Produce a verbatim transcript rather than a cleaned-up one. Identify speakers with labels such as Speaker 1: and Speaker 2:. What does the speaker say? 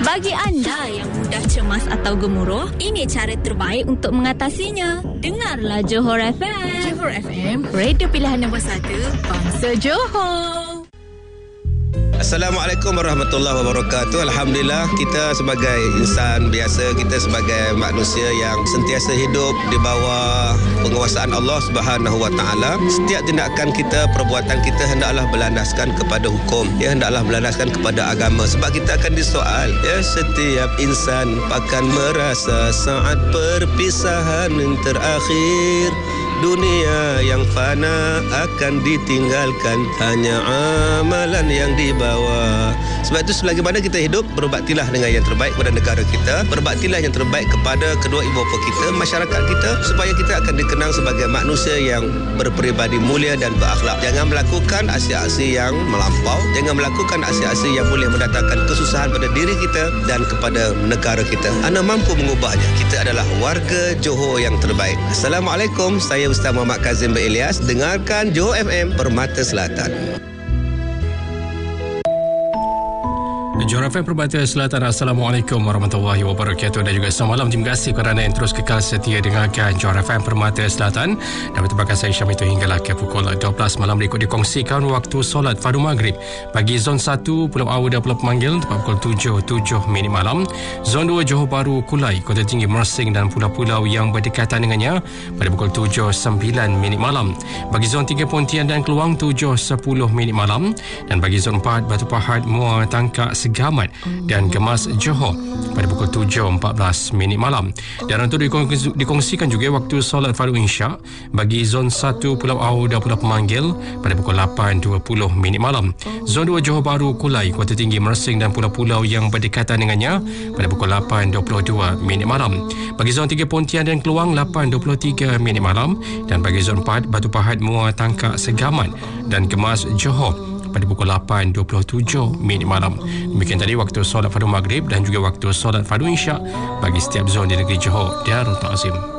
Speaker 1: Bagi anda yang mudah cemas atau gemuruh, ini cara terbaik untuk mengatasinya. Dengarlah Johor F M.
Speaker 2: Johor F M, radio pilihan nombor satu, bangsa Johor.
Speaker 3: Assalamualaikum warahmatullahi wabarakatuh. Alhamdulillah, kita sebagai insan biasa, kita sebagai manusia yang sentiasa hidup di bawah penguasaan Allah Subhanahu wa taala. Setiap tindakan kita, perbuatan kita hendaklah berlandaskan kepada hukum. Ya, hendaklah berlandaskan kepada agama, sebab kita akan disoal. Ya, setiap insan akan merasa saat perpisahan terakhir. Dunia yang fana akan ditinggalkan, hanya amalan yang dibawa. Sebab itu selagi mana kita hidup, berbaktilah dengan yang terbaik kepada negara kita, berbaktilah yang terbaik kepada kedua ibu bapa kita, masyarakat kita, supaya kita akan dikenang sebagai manusia yang berperibadi mulia dan berakhlak. Jangan melakukan aksi-aksi yang melampau, jangan melakukan aksi-aksi yang boleh mendatangkan kesusahan pada diri kita dan kepada negara kita. Anda mampu mengubahnya. Kita adalah warga Johor yang terbaik. Assalamualaikum, saya Ustaz Muhammad Kazim bin Ilyas. Dengarkan Johor F M, Permata Selatan.
Speaker 4: Johor F M Permata Selatan. Assalamualaikum warahmatullahi wabarakatuh dan juga selamat malam. Terima kasih kerana yang terus kekal setia dengarkan Johor F M Permata Selatan. Dan bertebakan saya Syam itu hinggalah ke pukul dua belas malam. Berikut dikongsikan waktu solat fardu maghrib bagi zon satu Pulau Awu dan Pulau Pemanggil tepat pukul tujuh tujuh minit malam. Zon dua Johor Bahru, Kulai, Kota Tinggi, Mersing dan pulau-pulau yang berdekatan dengannya pada pukul tujuh sembilan minit malam. Bagi zon tiga Pontian dan Keluang tujuh sepuluh minit malam. Dan bagi zon empat Batu Pahat, Muar, Tangkak, Segamat dan Gemas Johor pada pukul tujuh empat belas minit malam. Dan untuk dikongsi, dikongsikan juga waktu solat fardu Isyak bagi zon satu Pulau Awu dan Pulau Pemanggil pada pukul lapan dua puluh minit malam. Zon dua Johor Bahru, Kulai, Kota Tinggi, Mersing dan pulau-pulau yang berdekatan dengannya pada pukul lapan dua puluh dua minit malam. Bagi zon tiga Pontian dan Keluang lapan dua puluh tiga minit malam. Dan bagi zon empat Batu Pahat, Muar, Tangkak, Segamat dan Gemas Johor pada pukul lapan dua puluh tujuh minit malam. Demikian tadi waktu solat fardu maghrib dan juga waktu solat fardu isyak bagi setiap zon di negeri Johor Darul Ta'zim.